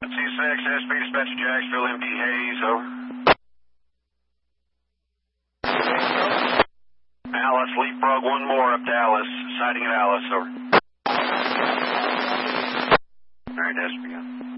C6, SB dispatch to Jacksonville, MD Hayes, over. Alice, leapfrog one more up to Alice, sighting at Alice, over. Alright, SB.